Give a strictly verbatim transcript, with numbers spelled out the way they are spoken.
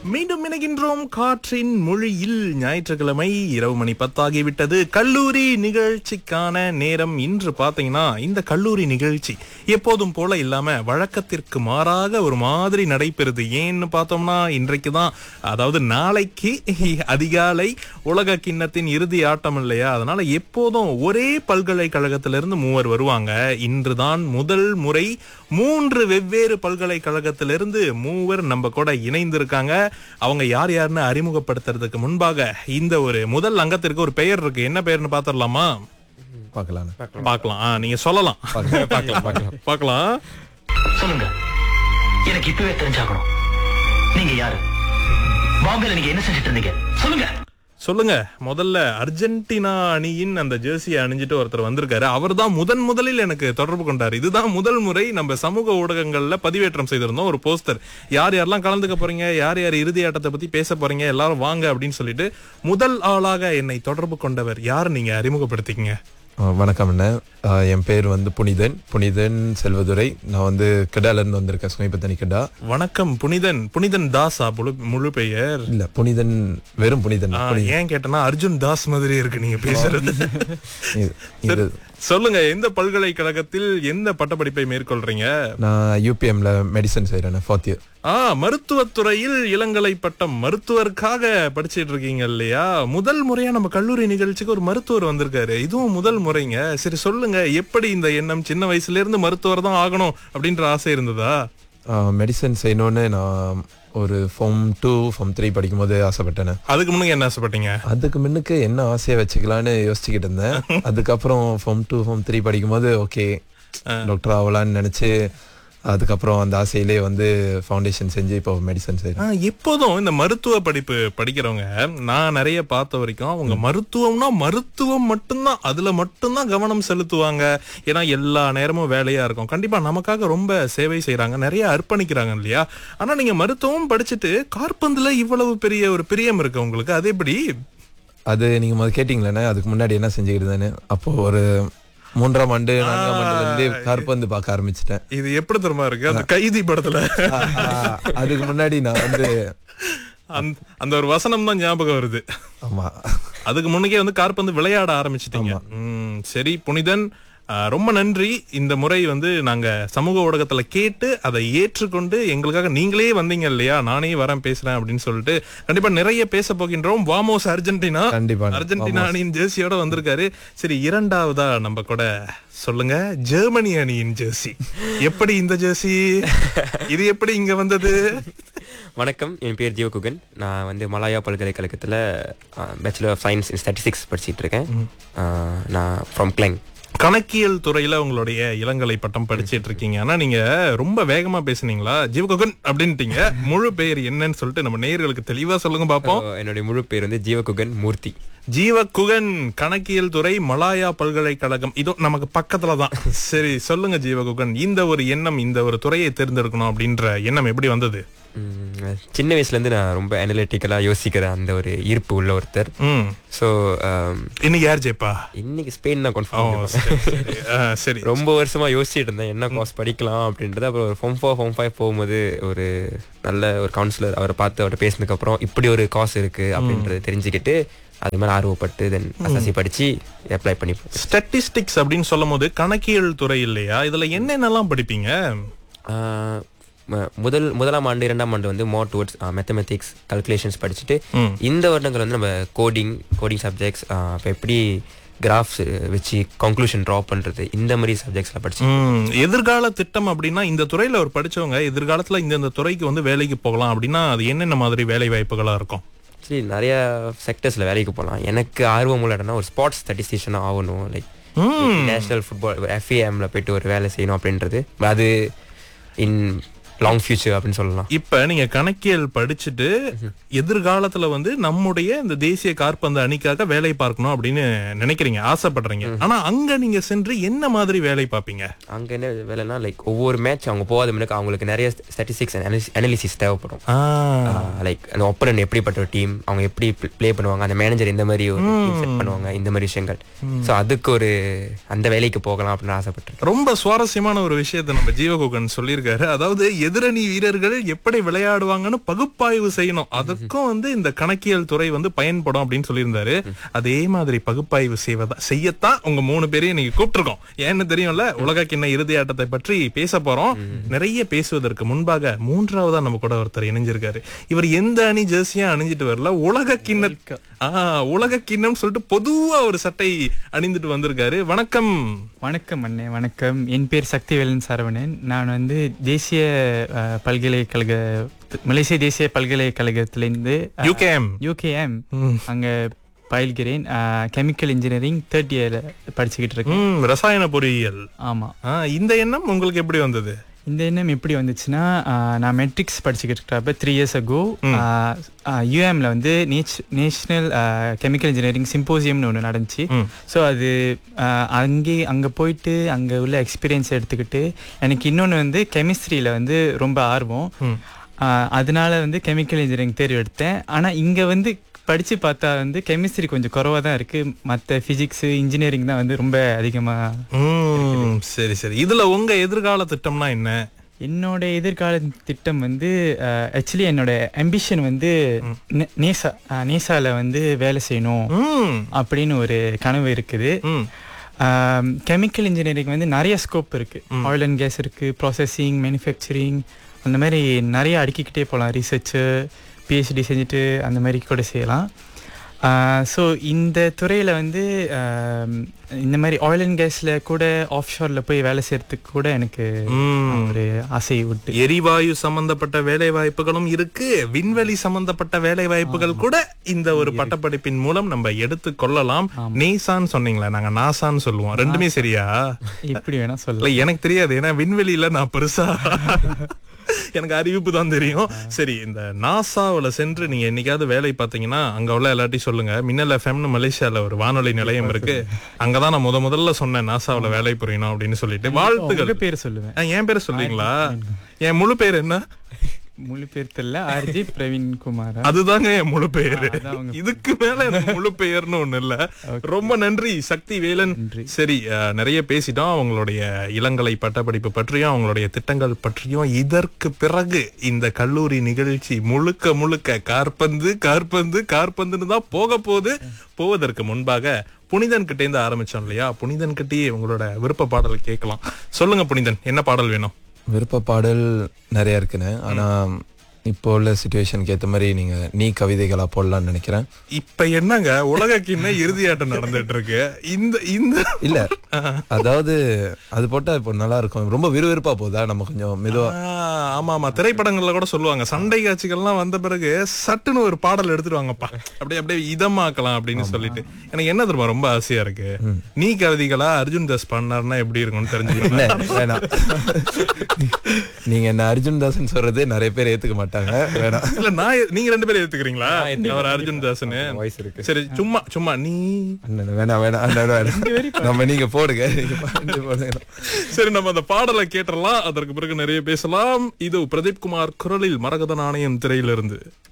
மீண்டும் இணைகின்றோம் காற்றின் மொழியில். ஞாயிற்றுக்கிழமை இரவு மணி பத்தாகிவிட்டது. கல்லூரி நிகழ்ச்சிக்கான நேரம். இன்று பாத்தீங்கன்னா இந்த கல்லூரி நிகழ்ச்சி எப்போதும் போல இல்லாம வழக்கத்திற்கு மாறாக ஒரு மாதிரி நடைபெறுது. ஏன்னு பார்த்தோம்னா இன்றைக்கு தான், அதாவது நாளைக்கு அதிகாலை உலக கிண்ணத்தின் இறுதி ஆட்டம் இல்லையா? அதனால எப்போதும் ஒரே பல்கலைக்கழகத்திலிருந்து மூவர் வருவாங்க. இன்றுதான் முதல் முறை மூன்று வெவ்வேறு பல்கலைக்கழகத்திலிருந்து மூவர் நம்ம கூட இணைந்திருக்காங்க. அவங்க யார் யாருன்னு அறிமுகப்படுத்துறதுக்கு முன்பாக இந்த ஒரு முதல் அங்கத்திற்கு ஒரு பெயர் இருக்கு. என்ன பெயர்னு பாத்திரலாமா? பார்க்கலாம் பார்க்கலாம். நீங்க சொல்லலாம். பார்க்கலாம். சொல்லுங்க, எனக்கு இப்பவே தெரிஞ்சாகணும். நீங்க யாரு? பாம்பேல நீங்க என்ன செஞ்சுட்டு இருந்தீங்க? சொல்லுங்க சொல்லுங்க. முதல்ல அர்ஜென்டினா அணியின் அந்த ஜெர்சியை அணிஞ்சிட்டு ஒருத்தர் வந்திருக்காரு. அவர் தான் முதன் முதலில் எனக்கு தொடர்பு கொண்டார். இதுதான் முதல் முறை நம்ம சமூக ஊடகங்கள்ல பதிவேற்றம் செய்திருந்தோம் ஒரு போஸ்டர். யார் யாரெல்லாம் கலந்துக்க போறீங்க, யார் யார் இறுதி ஆட்டத்தை பத்தி பேச போறீங்க, எல்லாரும் வாங்க அப்படின்னு சொல்லிட்டு முதல் ஆளாக என்னை தொடர்பு கொண்டவர் யார்? நீங்க அறிமுகப்படுத்திக்கங்க. வணக்கம் அண்ணா, என் பேர் வந்து புனிதன் புனிதன் செல்வதுரை. நான் வந்து கிடால இருந்து வந்திருக்கேன், சுமைப்பத்தனி கிடா. வணக்கம் புனிதன். புனிதன் தாஸா முழு பெயர்? இல்ல, புனிதன், வெறும் புனிதன். ஏன் கேட்டனா அர்ஜுன் தாஸ் மாதிரி இருக்கு நீங்க பேசுறது. சொல்லுங்க, எந்த பல்கலைக்கழகத்தில் எந்த பட்டப்படிப்பை மேற்கொள்றீங்க? நான் யூபிஎம்ல மெடிசன் செய்யறேன், ஃபோர்த் இயர். ஆ, மருத்துவத்துறையில் இளங்கலை பட்டம். மருத்துவருக்காக படிச்சிட்டு இருக்கீங்க இல்லையா? முதல் முறையா நம்ம கல்லூரி நிகழ்ச்சிக்கு ஒரு மருத்துவர் வந்திருக்காரு. இதுவும் முதல் முறைங்க. சரி சொல்லுங்க, எப்படி இந்த எண்ணம்? சின்ன வயசுல இருந்து மருத்துவர் தான் ஆகணும் அப்படின்ற ஆசை இருந்ததா? மெடிசன் செய்யணும்னு நான் ஒரு ஃபார்ம் டூ ஃபார்ம் த்ரீ படிக்கும் போது ஆசைப்பட்டேன். அதுக்கு முன்னுக்கு என்ன ஆசைப்பட்டீங்க? அதுக்கு முன்னுக்கு என்ன ஆசையை வச்சுக்கலான்னு யோசிச்சுக்கிட்டு இருந்தேன். அதுக்கப்புறம் ஃபார்ம் டூ ஃபார்ம் த்ரீ படிக்கும் போது ஓகே டாக்டர் ஆகலான்னு நினைச்சு அதுக்கப்புறம் அந்த ஆசையிலே வந்து ஃபவுண்டேஷன் செஞ்சு இப்போ மெடிசன் செய்யறேன். எப்போதும் இந்த மருத்துவ படிப்பு படிக்கிறவங்க நான் நிறைய பார்த்த வரைக்கும் அவங்க மருத்துவம்னா மருத்துவம் மட்டும்தான், அதுல மட்டும்தான் கவனம் செலுத்துவாங்க. ஏன்னா எல்லா நேரமும் வேலையா இருக்கும். கண்டிப்பா நமக்காக ரொம்ப சேவை செய்யறாங்க, நிறைய அர்ப்பணிக்கிறாங்க இல்லையா? ஆனா நீங்க மருத்துவம் படிச்சுட்டு காற்பந்துல இவ்வளவு பெரிய ஒரு பிரியம் இருக்கு உங்களுக்கு, அது எப்படி? அது நீங்க முதல்ல கேட்டீங்களே, அதுக்கு முன்னாடி என்ன செஞ்சுக்கிட்டு இருந்தேன்னு. அப்போ ஒரு மூன்றாம் ஆண்டு நான்காம் ஆண்டுல இருந்து காற்பந்து பார்க்க ஆரம்பிச்சிட்டேன். இது எப்படி தெரியுமா இருக்கு, அந்த கைதி படத்துல அதுக்கு முன்னாடி நான் வந்து அந்த ஒரு வசனம் தான் ஞாபகம் வருது. ஆமா, அதுக்கு முன்னக்கே வந்து காற்பந்து விளையாட ஆரம்பிச்சிட்டீங்க. உம் சரி புனிதன், ரொம்ப நன்றி. இந்த முறை வந்து நாங்க சமூக ஊடகத்துல கேட்டு அதை ஏற்றுக்கொண்டு எங்களுக்காக நீங்களே வந்தீங்க இல்லையா? நானே வரேன் பேசுறேன் அப்படின்னு சொல்லிட்டு கண்டிப்பா நிறைய பேச போகின்றோம். வாமோஸ் அர்ஜென்டினா. கண்டிப்பா அர்ஜென்டினா அணியின் ஜெர்சியோட வந்திருக்காரு. சரி, இரண்டாவதா நம்ம கூட சொல்லுங்க, ஜெர்மனி அணியின் ஜெர்சி. எப்படி இந்த ஜெர்சி, இது எப்படி இங்க வந்தது? வணக்கம், என் பேர் ஜீவகுகன். நான் வந்து மலாயா பல்கலைக்கழகத்தில் bachelor of science in statistics படிச்சுட்டு இருக்கேன். நான் ஃப்ரம் கிளங். கணக்கியல் துறையில உங்களுடைய இளங்கலை பட்டம் படிச்சிட்டு இருக்கீங்க. ஆனா நீங்க ரொம்ப வேகமா பேசுனீங்களா? ஜீவகுகன் அப்படின்ட்டீங்க. முழு பெயர் என்னன்னு சொல்லிட்டு நம்ம நேயர்களுக்கு தெளிவா சொல்லுங்க பாப்போம். என்னுடைய முழு பேர் வந்து ஜீவகுகன் மூர்த்தி. ஜீவகுகன், கணக்கியல் துறை, மலாயா பல்கலைக்கழகம், இதோ நமக்கு பக்கத்துலதான். சரி சொல்லுங்க ஜீவகுகன், இந்த ஒரு எண்ணம், இந்த ஒரு துறையை தேர்ந்தெடுக்கணும் அப்படின்ற எண்ணம் எப்படி வந்தது? சின்ன வயசுல இருந்து நான் ரொம்ப அனலிட்டிக்கலா யோசிக்கிற அந்த ஒரு ஈர்ப்பு உள்ள ஒருத்தர். சோ இன்னைக்கு யார் ஜெயிப்பா? இன்னைக்கு ஸ்பெயின் தான் கன்ஃபார்ம். சரி, ரொம்ப வருஷமா யோசிச்சுட்டு இருந்தேன் என்ன கோர்ஸ் படிக்கலாம் அப்படின்றது. அப்புறம் ஒரு ஃபார்ம் ஃபோர் ஃபார்ம் ஃபைவ் போகும்போது ஒரு நல்ல ஒரு கவுன்சிலர் அவரை பார்த்து அவரை பேசினதுக்கு அப்புறம் இப்படி ஒரு கோர்ஸ் இருக்கு அப்படின்றது தெரிஞ்சுக்கிட்டு அது மாதிரி ஆர்வப்பட்டு தென் அசாசி படிச்சு அப்ளை பண்ணி. ஸ்டாட்டிஸ்டிக்ஸ் அப்படின்னு சொல்லும் போது கணக்கியல் துறை இல்லையா? இதுல என்னென்னலாம் படிப்பீங்க? முதல் முதலாம் ஆண்டு இரண்டாம் ஆண்டு வந்து மோர் டுவர்ட்ஸ் மேத்தமெட்டிக்ஸ் கால்குலேஷன்ஸ் படிச்சுட்டு இந்த வருடங்கள் வந்து நம்ம கோடிங் கோடிங் சப்ஜெக்ட்ஸ், இப்போ எப்படி கிராஃப்ஸ் வச்சு கன்க்ளூஷன் ட்ரா பண்றது, இந்த மாதிரி சப்ஜெக்ட்ஸ்ல படிச்சு. எதிர்கால திட்டம் அப்படின்னா இந்த துறையில ஒரு படிச்சவங்க எதிர்காலத்துல இந்த இந்த துறைக்கு வந்து வேலைக்கு போகலாம் அப்படின்னா அது என்னென்ன மாதிரி வேலை வாய்ப்புகளா இருக்கும்? சரி, நிறைய செக்டர்ஸ்ல வேலைக்கு போகலாம். எனக்கு ஆர்வம் உள்ள இடம்னா ஒரு ஸ்போர்ட்ஸ் ஸ்டாட்டிஸ்டிஷியனா ஆகணும். லைக் நேஷனல் ஃபுட்பால் எஃப்ஏஎம்ல போயிட்டு ஒரு வேலை செய்யணும் அப்படின்றது. அது இன் லாங் ஃபியூச்சர் அப்படின்னு சொல்லலாம். இப்ப நீங்க கணக்கியல் படிச்சுட்டு எதிர்காலத்துல வந்து நம்முடைய இந்த தேசிய காற்பந்து அணிக்காக வேலை பார்க்கணும் அப்படின்னு நினைக்கிறீங்க, ஆசைப்படுறீங்க. ஆனா அங்க நீங்க சென்று என்ன மாதிரி வேலை பார்ப்பீங்க? அங்க என்ன வேலைன்னா லைக் ஒவ்வொரு மேட்ச் அவங்க போகாத முன்னாடி அவங்களுக்கு நிறைய ஸ்டாட்டிஸ்டிக்ஸ் அனாலிசிஸ் தேவைப்படும். லைக் அந்த ஒப்பனன் எப்படிப்பட்ட ஒரு டீம், அவங்க எப்படி பிளே பண்ணுவாங்க, அந்த மேனேஜர் எந்த மாதிரி ஒரு செட் பண்ணுவாங்க, இந்த மாதிரி விஷயங்கள். ஸோ அதுக்கு ஒரு அந்த வேலைக்கு போகலாம் அப்படின்னு ஆசைப்பட்டு. ரொம்ப சுவாரஸ்யமான ஒரு விஷயத்தை நம்ம ஜீவகுகன் சொல்லியிருக்காரு. அதாவது எதிரணி வீரர்கள் எப்படி விளையாடுவாங்கன்னு பகுப்பாய்வு செய்யணும். அதுக்கும் வந்து இந்த கணக்கியல் துறை வந்து பயன்படும் அப்படின்னு சொல்லியிருந்தாரு. அதே மாதிரி பகுப்பாய்வு செய்வதா செய்யத்தான் உங்க மூணு பேரையும் நீங்க கூப்பிட்டுருக்கோம். ஏன்னு தெரியும்ல, உலக கிண்ண இறுதி ஆட்டத்தை பற்றி பேச போறோம். நிறைய பேசுவதற்கு முன்பாக மூன்றாவதா நம்ம கூட ஒருத்தர் இணைஞ்சிருக்காரு. இவர் எந்த அணி ஜெர்சியா அணிஞ்சிட்டு வரல, உலக கிண்ண ஆஹ் உலக கிண்ணம் சொல்லிட்டு பொதுவா ஒரு சட்டை அணிந்துட்டு வந்திருக்காரு. வணக்கம். வணக்கம் அண்ணே, வணக்கம். என் பேர் சக்திவேலன் சரவணன். நான் வந்து தேசிய அஹ், பல்கலைக்கழக மலேசிய தேசிய பல்கலைக்கழகத்திலிருந்து யூகேஎம் யூகேஎம் அங்க பயில்கிறேன். கெமிக்கல் இன்ஜினியரிங் தேர்ட் இயர் படிச்சுக்கிட்டு இருக்கேன். ம், ரசாயன பொறியியல். ஆமா. ஆஹ் இந்த எண்ணம் உங்களுக்கு எப்படி வந்தது? இந்த எண்ணம் எப்படி வந்துச்சுன்னா, ஆஹ், நான் மெட்ரிக்ஸ் படிச்சுக்கிட்டு இருக்கிறப்ப த்ரீ இயர்ஸ் அகோ யூஎம்ல வந்து நேஷனல் கெமிக்கல் இன்ஜினியரிங் சிம்போசியம்னு ஒன்று நடந்துச்சு. ஸோ அது ஆஹ், அங்கே அங்கே போயிட்டு அங்கே உள்ள எக்ஸ்பீரியன்ஸ் எடுத்துக்கிட்டு எனக்கு இன்னொன்று வந்து கெமிஸ்ட்ரியில் வந்து ரொம்ப ஆர்வம். ஆஹ், அதனால வந்து கெமிக்கல் இன்ஜினியரிங் தேர்வு எடுத்தேன். ஆனால் இங்கே வந்து படித்து பார்த்தா வந்து கெமிஸ்ட்ரி கொஞ்சம் குறைவாக தான் இருக்குது. மற்ற ஃபிசிக்ஸ் இன்ஜினியரிங் தான் வந்து ரொம்ப அதிகமாக. சரி சரி. இதுல உங்க எதிர்கால திட்டம்னா என்ன? என்னோட எதிர்கால திட்டம் வந்து ஆக்சுவலி என்னோட அம்பிஷன் வந்து நே- நேசா நேசால வந்து வேலை செய்யணும் அப்படின்னு ஒரு கனவு இருக்குது. கெமிக்கல் இன்ஜினியரிங் வந்து நிறைய ஸ்கோப் இருக்கு. ஆயில் அண்ட் கேஸ் இருக்கு, ப்ராசஸிங், மேனுஃபேக்சரிங், அந்த மாதிரி நிறைய அடுக்கிக்கிட்டே போகலாம். ரிசர்ச்சு, பிஹெச்டி செஞ்சுட்டு அந்த மாதிரி கூட செய்யலாம். ஸோ இந்த துறையில் வந்து ஆஹ், இந்த மாதிரி ஆயில் அண்ட் கேஸில் கூட ஆஃப் ஷோரில் போய் வேலை செய்யறதுக்கு கூட எனக்கு ஒரு ஆசை விட்டு. எரிவாயு சம்பந்தப்பட்ட வேலை வாய்ப்புகளும் இருக்கு, விண்வெளி சம்பந்தப்பட்ட வேலை வாய்ப்புகள் கூட இந்த ஒரு பட்டப்படிப்பின் மூலம் நம்ம எடுத்து கொள்ளலாம். நேசான்னு சொன்னீங்களா, நாங்க நாசான்னு சொல்லுவோம். ரெண்டுமே சரியா? இப்படி வேணா இல்ல, சொல்லலாம். எனக்கு தெரியாது. ஏன்னா விண்வெளியில நான் பெருசா எனக்கு அறிவிப்பு தான் தெரியும். சரி, இந்த நாசாவுல சென்று நீங்க என்னைக்காவது வேலை பார்த்தீங்கன்னா அங்க உள்ள எல்லாத்தையும் சொல்லுங்க. மின்னல் எஃப்எம்னு மலேசியால ஒரு வானொலி நிலையம் இருக்கு. அங்கதான் நான் முத முதல்ல சொன்னேன் நாசாவுல வேலை புரியணும் அப்படின்னு சொல்லிட்டு. வாழ்த்துக்கள். பேர் சொல்லுவேன். ஆ, என் பேரை சொல்றீங்களா? என் முழு பேர் என்ன? முழு பேர் தெரியல, ஆர்ஜி பிரவீன் குமார். அதுதாங்க என் முழு பெயரு. அதான் உங்க இதுக்கு மேல எனக்கு முழு பெயர்னு ஒண்ணு இல்ல. ரொம்ப நன்றி சக்தி வேலன். சரி, அஹ், நிறைய பேசிட்டோம் அவங்களுடைய இளங்கலை பட்டப்படிப்பு பற்றியும் அவங்களுடைய திட்டங்கள் பற்றியும். இதற்கு பிறகு இந்த கல்லூரி நிகழ்ச்சி முழுக்க முழுக்க கார்பந்து கார்பந்து கார்பந்துன்னு தான் போக போகுது. போவதற்கு முன்பாக புனிதன் கிட்டே இருந்து ஆரம்பிச்சோம் இல்லையா, புனிதன் கிட்டே உங்களோட விருப்ப பாடல் கேட்கலாம். சொல்லுங்க புனிதன், என்ன பாடல் வேணும்? விருப்ப பாடல் நிறைய இருக்குன்னு, ஆனா இப்போ உள்ள சிச்சுவேஷனுக்கு ஏற்ற மாதிரி நீங்க நீ கவிதைகளா போடலாம்னு நினைக்கிறேன். இப்ப என்னங்க உலக கிண்ண இறுதியாட்டம் நடந்துட்டு இருக்கு. இந்த இந்த இல்ல, அதாவது அது போட்டா இப்போ நல்லா இருக்கும். ரொம்ப விறுவிறுப்பா போதா, நம்ம கொஞ்சம் மெதுவா. ஆஹ், ஆமா ஆமா, திரைப்படங்கள்ல கூட சொல்லுவாங்க சண்டை காட்சிகள்லாம் வந்த பிறகு சட்டுன்னு ஒரு பாடல் எடுத்துருவாங்கப்பா, அப்படியே அப்படியே இதமாக்கலாம் அப்படின்னு சொல்லிட்டு. எனக்கு என்ன தெரியுமா ரொம்ப ஆசையா இருக்கு, நீ கவிதைகளா அர்ஜுன் தாஸ் பண்ணாருன்னா எப்படி இருக்கும்னு தெரிஞ்சுக்கணும். வேணாம், நீங்க என்ன அர்ஜுன் தாஸ்ன்னு சொல்றதே நிறைய பேர் ஏத்துக்க மாட்டாங்க. வேணாம். இல்ல, நான் நீங்க ரெண்டு பேரும் ஏத்துக்கிறீங்களா அவர் அர்ஜுன் தாஸ்னு? வாய்ஸ் இருக்கு. சரி, சும்மா சும்மா நீ அண்ணன் வேணாம் வேணாம் அண்ணன் வேணாம். நம்ம நீங்க போடுங்க, நீங்க பாட்டு போடுங்க. சரி, நம்ம அந்த பாடலை கேட்டலாம். அதற்கு பிறகு நிறைய பேசலாம். இது பிரதீப் குமார் குரலில் மரகத நாணயம் திரையிலிருந்து.